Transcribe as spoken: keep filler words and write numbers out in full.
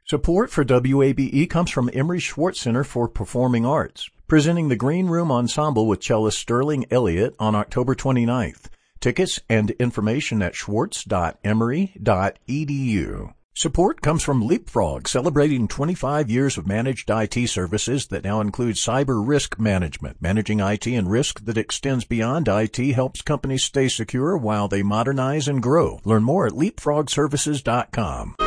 Support for W A B E comes from Emery Schwartz Center for Performing Arts, presenting the Green Room Ensemble with cellist Sterling Elliott on October twenty-ninth. Tickets and information at schwartz dot emory dot e d u. Support comes from Leapfrog, celebrating twenty-five years of managed I T services that now include cyber risk management. Managing I T and risk that extends beyond I T helps companies stay secure while they modernize and grow. Learn more at leapfrog services dot com.